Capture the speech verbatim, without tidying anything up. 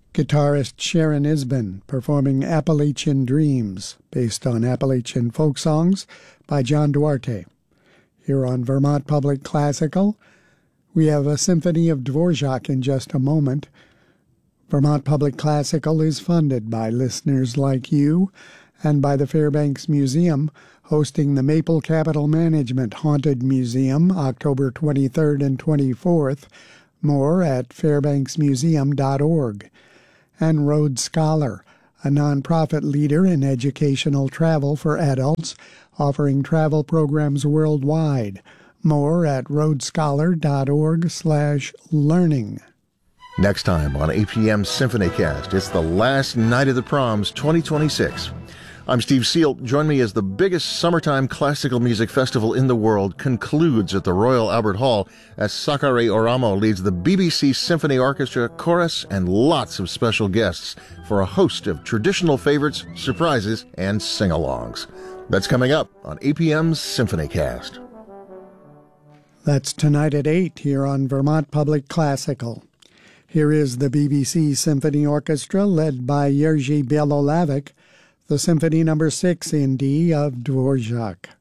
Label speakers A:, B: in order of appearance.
A: Guitarist Sharon Isbin performing Appalachian Dreams, based on Appalachian folk songs by John Duarte. Here on Vermont Public Classical, we have a symphony of Dvorak in just a moment. Vermont Public Classical is funded by listeners like you and by the Fairbanks Museum, hosting the Maple Capital Management Haunted Museum October twenty-third and twenty-fourth. More at fairbanks museum dot org. And Rhodes Scholar, a nonprofit leader in educational travel for adults, offering travel programs worldwide. More at rhodes scholar dot org slash learning.
B: Next time on A P M SymphonyCast, it's the last night of the proms twenty twenty-six. I'm Steve Seal. Join me as the biggest summertime classical music festival in the world concludes at the Royal Albert Hall as Sakari Oramo leads the B B C Symphony Orchestra, chorus, and lots of special guests for a host of traditional favorites, surprises, and sing-alongs. That's coming up on A P M's SymphonyCast.
A: That's tonight at eight here on Vermont Public Classical. Here is the B B C Symphony Orchestra led by Jerzy Bielolawicz, the Symphony Number six in D of Dvorak.